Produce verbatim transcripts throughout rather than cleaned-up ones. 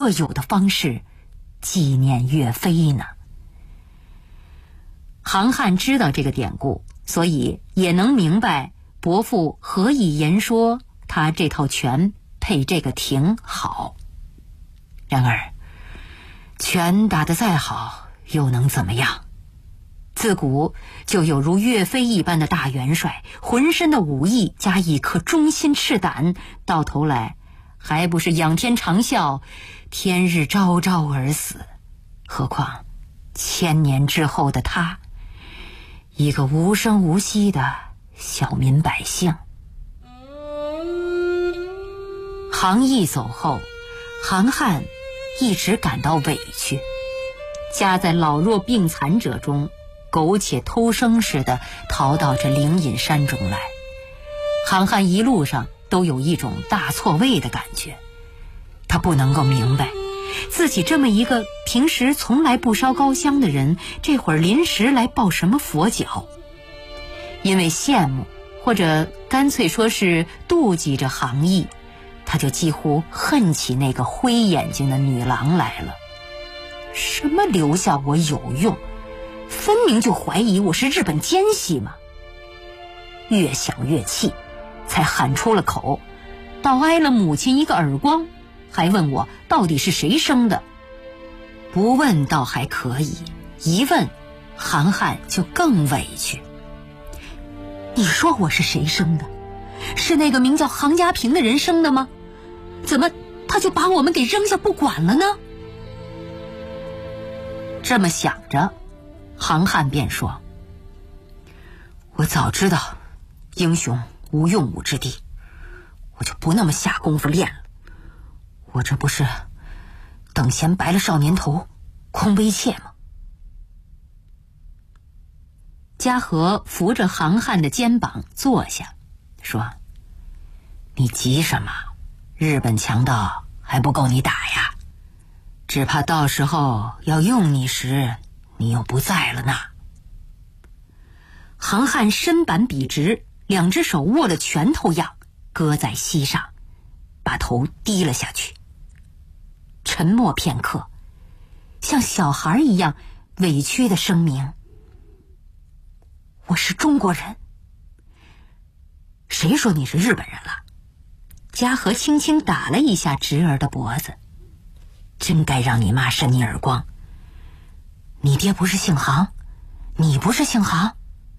特有的方式纪念岳飞呢？杭汉知道这个典故，所以也能明白伯父何以言说他这套拳配这个挺好。然而拳打得再好又能怎么样？自古就有如岳飞一般的大元帅，浑身的武艺加一颗忠心赤胆，到头来还不是仰天长啸，天日昭昭而死。何况千年之后的他，一个无声无息的小民百姓。杭义走后，杭汉一直感到委屈，夹在老弱病残者中，苟且偷生似的逃到这灵隐山中来。杭汉一路上都有一种大错位的感觉，他不能够明白自己这么一个平时从来不烧高香的人，这会儿临时来抱什么佛脚。因为羡慕，或者干脆说是妒忌着杭义，他就几乎恨起那个灰眼睛的女郎来了。什么留下我有用，分明就怀疑我是日本奸细嘛。越想越气，才喊出了口，倒挨了母亲一个耳光，还问我到底是谁生的。不问倒还可以，一问杭汉就更委屈。你说我是谁生的？是那个名叫杭家平的人生的吗？怎么他就把我们给扔下不管了呢？这么想着，杭汉便说，我早知道英雄无用武之地，我就不那么下功夫练了。我这不是等闲白了少年头，空悲切吗？嘉禾扶着杭汉的肩膀坐下，说，你急什么？日本强盗还不够你打呀，只怕到时候要用你时，你又不在了呢。杭汉身板笔直，两只手握了拳头样，搁在膝上，把头低了下去，沉默片刻，像小孩一样委屈地声明，我是中国人。谁说你是日本人了？嘉禾轻轻打了一下侄儿的脖子，真该让你妈扇你耳光。你爹不是姓杭，你不是姓杭。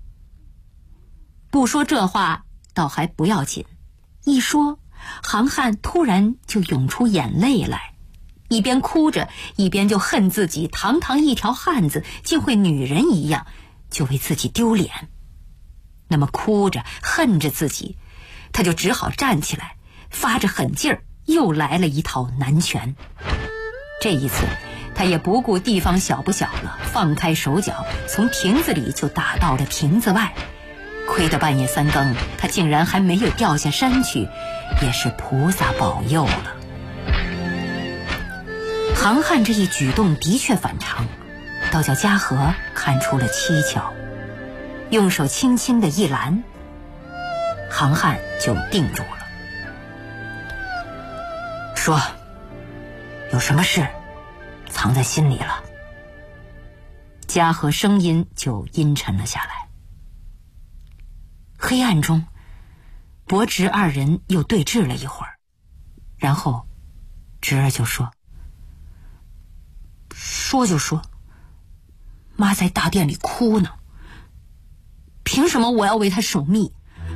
不说这话倒还不要紧，一说杭汉突然就涌出眼泪来，一边哭着一边就恨自己堂堂一条汉子竟会女人一样，就为自己丢脸。那么哭着恨着自己，他就只好站起来，发着狠劲儿又来了一套南拳。这一次他也不顾地方小不小了，放开手脚，从亭子里就打到了亭子外。亏得半夜三更他竟然还没有掉下山去，也是菩萨保佑了。杭汉这一举动的确反常，倒叫嘉禾看出了蹊跷，用手轻轻的一拦，杭汉就定住了，说，有什么事藏在心里了？嘉禾声音就阴沉了下来。黑暗中，伯侄二人又对峙了一会儿，然后侄儿就说，说就说，妈在大殿里哭呢，凭什么我要为她守密？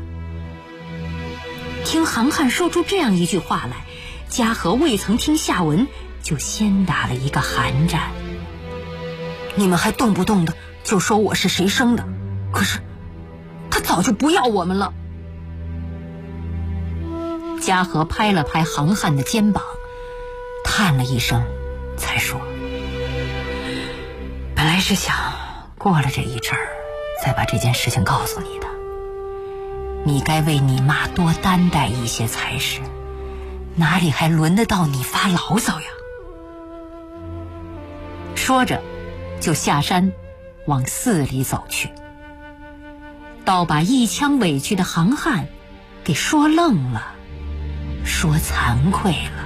听杭汉说出这样一句话来，嘉禾未曾听下文，就先打了一个寒战。你们还动不动的就说我是谁生的，可是他早就不要我们了。嘉禾拍了拍杭汉的肩膀，叹了一声，才说，本来是想过了这一阵儿再把这件事情告诉你的，你该为你妈多担待一些才是，哪里还轮得到你发牢骚呀？说着就下山往寺里走去，倒把一腔委屈的杭汉给说愣了，说惭愧了。